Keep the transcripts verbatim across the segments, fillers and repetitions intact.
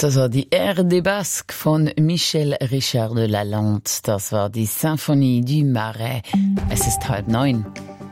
Das war die Air des Basques von Michel Richard de Lalande. Das war die Symphonie du Marais. Es ist halb neun.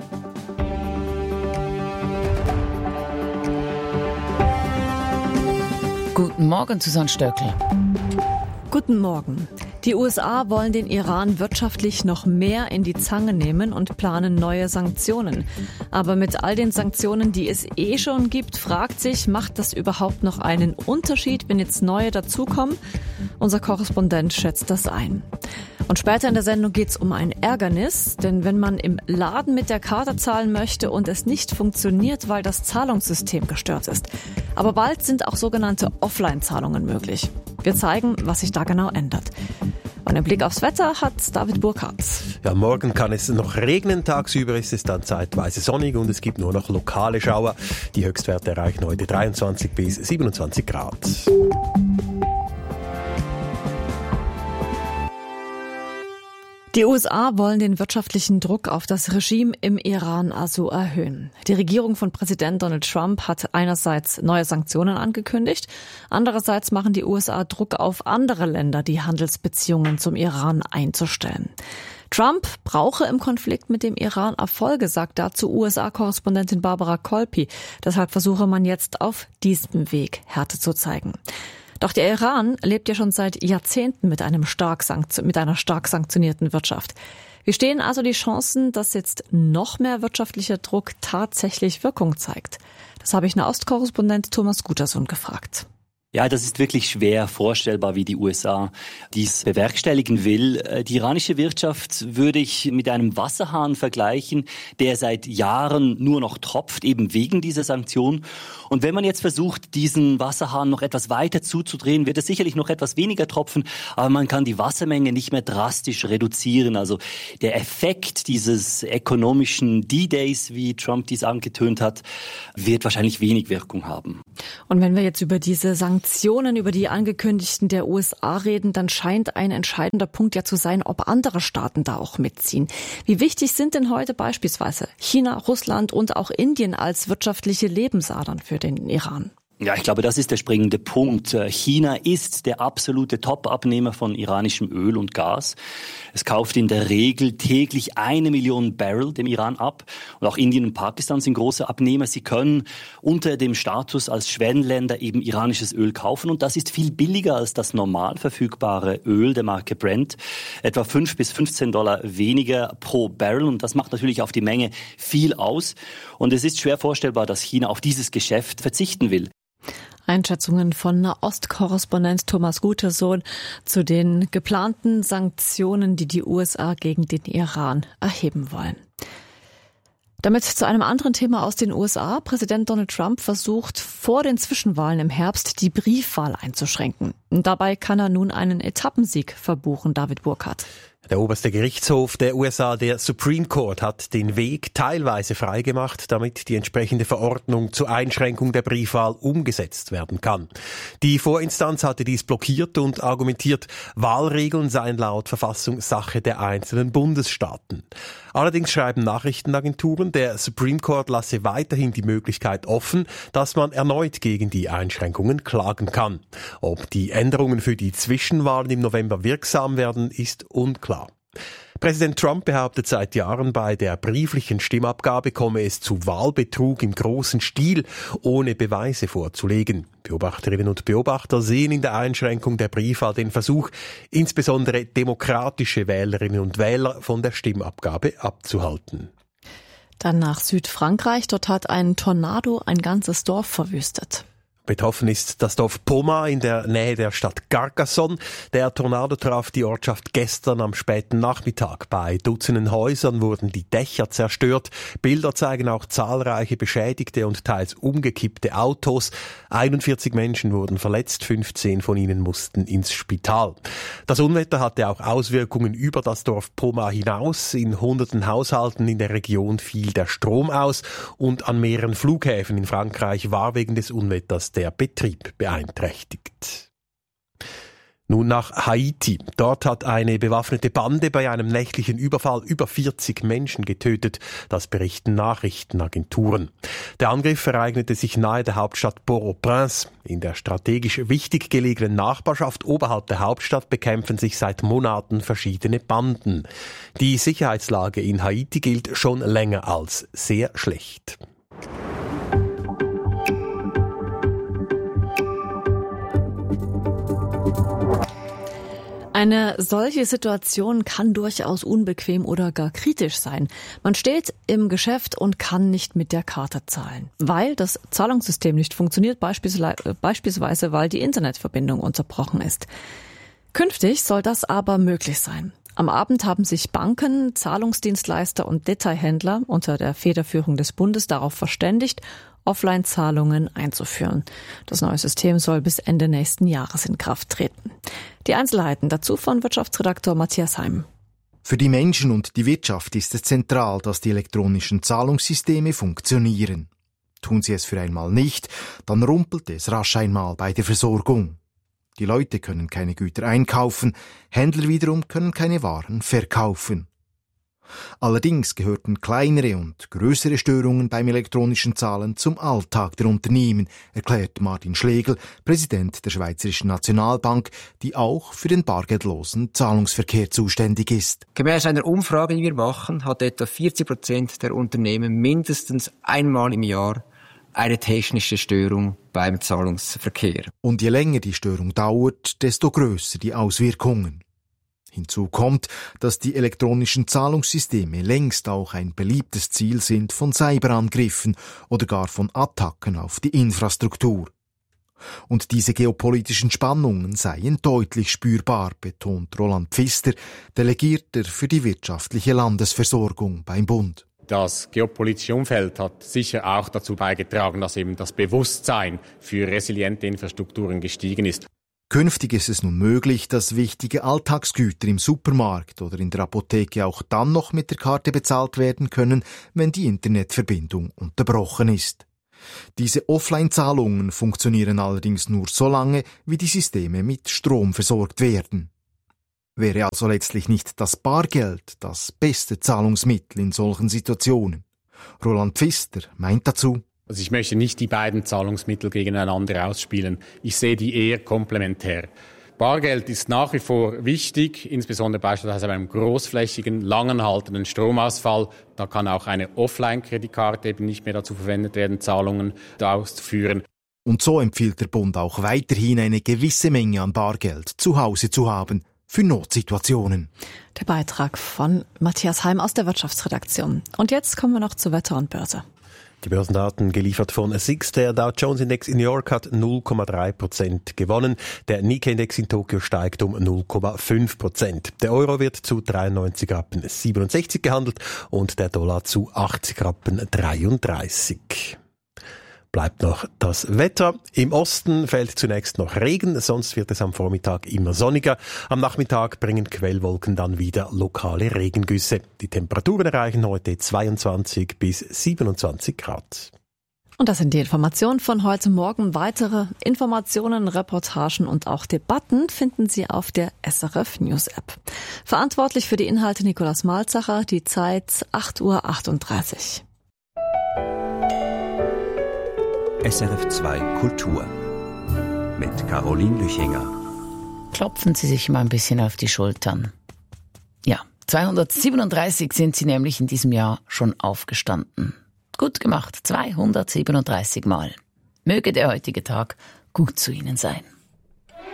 Guten Morgen, Susanne Stöckl. Guten Morgen. Die U S A wollen den Iran wirtschaftlich noch mehr in die Zange nehmen und planen neue Sanktionen. Aber mit all den Sanktionen, die es eh schon gibt, fragt sich, macht das überhaupt noch einen Unterschied, wenn jetzt neue dazukommen? Unser Korrespondent schätzt das ein. Und später in der Sendung geht es um ein Ärgernis, denn wenn man im Laden mit der Karte zahlen möchte und es nicht funktioniert, weil das Zahlungssystem gestört ist. Aber bald sind auch sogenannte Offline-Zahlungen möglich. Wir zeigen, was sich da genau ändert. Und einen Blick aufs Wetter hat David Burkhardt. Ja, morgen kann es noch regnen, tagsüber ist es dann zeitweise sonnig und es gibt nur noch lokale Schauer. Die Höchstwerte erreichen heute dreiundzwanzig bis siebenundzwanzig Grad. Die U S A wollen den wirtschaftlichen Druck auf das Regime im Iran also erhöhen. Die Regierung von Präsident Donald Trump hat einerseits neue Sanktionen angekündigt, andererseits machen die U S A Druck auf andere Länder, die Handelsbeziehungen zum Iran einzustellen. Trump brauche im Konflikt mit dem Iran Erfolge, sagt dazu U S A-Korrespondentin Barbara Kolpi. Deshalb versuche man jetzt auf diesem Weg Härte zu zeigen. Doch der Iran lebt ja schon seit Jahrzehnten mit einem stark sanktio- mit einer stark sanktionierten Wirtschaft. Wie stehen also die Chancen, dass jetzt noch mehr wirtschaftlicher Druck tatsächlich Wirkung zeigt? Das habe ich Nahostkorrespondent Thomas Gutersohn gefragt. Ja, das ist wirklich schwer vorstellbar, wie die U S A dies bewerkstelligen will. Die iranische Wirtschaft würde ich mit einem Wasserhahn vergleichen, der seit Jahren nur noch tropft, eben wegen dieser Sanktionen. Und wenn man jetzt versucht, diesen Wasserhahn noch etwas weiter zuzudrehen, wird es sicherlich noch etwas weniger tropfen, aber man kann die Wassermenge nicht mehr drastisch reduzieren. Also der Effekt dieses ökonomischen D-Days, wie Trump dies angetönt hat, wird wahrscheinlich wenig Wirkung haben. Und wenn wir jetzt über diese Sanktionen, über die angekündigten der U S A reden, dann scheint ein entscheidender Punkt ja zu sein, ob andere Staaten da auch mitziehen. Wie wichtig sind denn heute beispielsweise China, Russland und auch Indien als wirtschaftliche Lebensadern für den Iran? Ja, ich glaube, das ist der springende Punkt. China ist der absolute Top-Abnehmer von iranischem Öl und Gas. Es kauft in der Regel täglich eine Million Barrel dem Iran ab. Und auch Indien und Pakistan sind große Abnehmer. Sie können unter dem Status als Schwellenländer eben iranisches Öl kaufen. Und das ist viel billiger als das normal verfügbare Öl der Marke Brent. Etwa fünf bis fünfzehn Dollar weniger pro Barrel. Und das macht natürlich auf die Menge viel aus. Und es ist schwer vorstellbar, dass China auf dieses Geschäft verzichten will. Einschätzungen von Nahostkorrespondent Thomas Gutersohn zu den geplanten Sanktionen, die die U S A gegen den Iran erheben wollen. Damit zu einem anderen Thema aus den U S A. Präsident Donald Trump versucht vor den Zwischenwahlen im Herbst die Briefwahl einzuschränken. Und dabei kann er nun einen Etappensieg verbuchen, David Burkhardt. Der oberste Gerichtshof der U S A, der Supreme Court, hat den Weg teilweise freigemacht, damit die entsprechende Verordnung zur Einschränkung der Briefwahl umgesetzt werden kann. Die Vorinstanz hatte dies blockiert und argumentiert, Wahlregeln seien laut Verfassung Sache der einzelnen Bundesstaaten. Allerdings schreiben Nachrichtenagenturen, der Supreme Court lasse weiterhin die Möglichkeit offen, dass man erneut gegen die Einschränkungen klagen kann. Ob die Änderungen für die Zwischenwahlen im November wirksam werden, ist unklar. Präsident Trump behauptet seit Jahren, bei der brieflichen Stimmabgabe komme es zu Wahlbetrug im großen Stil, ohne Beweise vorzulegen. Beobachterinnen und Beobachter sehen in der Einschränkung der Briefwahl den Versuch, insbesondere demokratische Wählerinnen und Wähler von der Stimmabgabe abzuhalten. Dann nach Südfrankreich. Dort hat ein Tornado ein ganzes Dorf verwüstet. Betroffen ist das Dorf Poma in der Nähe der Stadt Carcassonne. Der Tornado traf die Ortschaft gestern am späten Nachmittag. Bei Dutzenden Häusern wurden die Dächer zerstört. Bilder zeigen auch zahlreiche beschädigte und teils umgekippte Autos. einundvierzig Menschen wurden verletzt, fünfzehn von ihnen mussten ins Spital. Das Unwetter hatte auch Auswirkungen über das Dorf Poma hinaus. In hunderten Haushalten in der Region fiel der Strom aus und an mehreren Flughäfen in Frankreich war wegen des Unwetters der Betrieb beeinträchtigt. Nun nach Haiti. Dort hat eine bewaffnete Bande bei einem nächtlichen Überfall über vierzig Menschen getötet. Das berichten Nachrichtenagenturen. Der Angriff ereignete sich nahe der Hauptstadt Port-au-Prince. In der strategisch wichtig gelegenen Nachbarschaft oberhalb der Hauptstadt bekämpfen sich seit Monaten verschiedene Banden. Die Sicherheitslage in Haiti gilt schon länger als sehr schlecht. Eine solche Situation kann durchaus unbequem oder gar kritisch sein. Man steht im Geschäft und kann nicht mit der Karte zahlen, weil das Zahlungssystem nicht funktioniert, beispielsweise weil die Internetverbindung unterbrochen ist. Künftig soll das aber möglich sein. Am Abend haben sich Banken, Zahlungsdienstleister und Detailhändler unter der Federführung des Bundes darauf verständigt, Offline-Zahlungen einzuführen. Das neue System soll bis Ende nächsten Jahres in Kraft treten. Die Einzelheiten dazu von Wirtschaftsredaktor Matthias Heim. Für die Menschen und die Wirtschaft ist es zentral, dass die elektronischen Zahlungssysteme funktionieren. Tun sie es für einmal nicht, dann rumpelt es rasch einmal bei der Versorgung. Die Leute können keine Güter einkaufen, Händler wiederum können keine Waren verkaufen. Allerdings gehörten kleinere und größere Störungen beim elektronischen Zahlen zum Alltag der Unternehmen, erklärt Martin Schlegel, Präsident der Schweizerischen Nationalbank, die auch für den bargeldlosen Zahlungsverkehr zuständig ist. Gemäß einer Umfrage, die wir machen, hat etwa vierzig Prozent der Unternehmen mindestens einmal im Jahr eine technische Störung beim Zahlungsverkehr. Und je länger die Störung dauert, desto größer die Auswirkungen. Hinzu kommt, dass die elektronischen Zahlungssysteme längst auch ein beliebtes Ziel sind von Cyberangriffen oder gar von Attacken auf die Infrastruktur. Und diese geopolitischen Spannungen seien deutlich spürbar, betont Roland Pfister, Delegierter für die wirtschaftliche Landesversorgung beim Bund. Das geopolitische Umfeld hat sicher auch dazu beigetragen, dass eben das Bewusstsein für resiliente Infrastrukturen gestiegen ist. Künftig ist es nun möglich, dass wichtige Alltagsgüter im Supermarkt oder in der Apotheke auch dann noch mit der Karte bezahlt werden können, wenn die Internetverbindung unterbrochen ist. Diese Offline-Zahlungen funktionieren allerdings nur so lange, wie die Systeme mit Strom versorgt werden. Wäre also letztlich nicht das Bargeld das beste Zahlungsmittel in solchen Situationen? Roland Pfister meint dazu: Also ich möchte nicht die beiden Zahlungsmittel gegeneinander ausspielen. Ich sehe die eher komplementär. Bargeld ist nach wie vor wichtig, insbesondere beispielsweise bei einem großflächigen, langanhaltenden Stromausfall. Da kann auch eine Offline-Kreditkarte eben nicht mehr dazu verwendet werden, Zahlungen auszuführen. Und so empfiehlt der Bund auch weiterhin eine gewisse Menge an Bargeld zu Hause zu haben, für Notsituationen. Der Beitrag von Matthias Heim aus der Wirtschaftsredaktion. Und jetzt kommen wir noch zu Wetter und Börse. Die Börsendaten geliefert von S I X. Der Dow Jones Index in New York hat null Komma drei Prozent gewonnen. Der Nikkei Index in Tokio steigt um null Komma fünf Prozent. Der Euro wird zu dreiundneunzig Rappen siebenundsechzig gehandelt und der Dollar zu achtzig Rappen dreiunddreißig. Bleibt noch das Wetter. Im Osten fällt zunächst noch Regen, sonst wird es am Vormittag immer sonniger. Am Nachmittag bringen Quellwolken dann wieder lokale Regengüsse. Die Temperaturen erreichen heute zweiundzwanzig bis siebenundzwanzig Grad. Und das sind die Informationen von heute Morgen. Weitere Informationen, Reportagen und auch Debatten finden Sie auf der S R F News App. Verantwortlich für die Inhalte Nikolaus Malzacher, die Zeit acht Uhr achtunddreißig. S R F zwei Kultur mit Caroline Lüchinger. Klopfen Sie sich mal ein bisschen auf die Schultern. Ja, zweihundertsiebenunddreißig sind Sie nämlich in diesem Jahr schon aufgestanden. Gut gemacht, zweihundertsiebenunddreißig Mal. Möge der heutige Tag gut zu Ihnen sein.